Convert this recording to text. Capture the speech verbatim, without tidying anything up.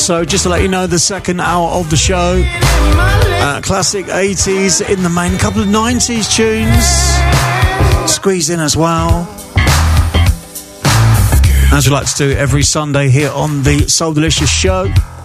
So just to let you know, the second hour of the show, uh, classic eighties in the main, couple of nineties tunes squeezed in as well, as we like to do every Sunday here on the Soul Delicious show.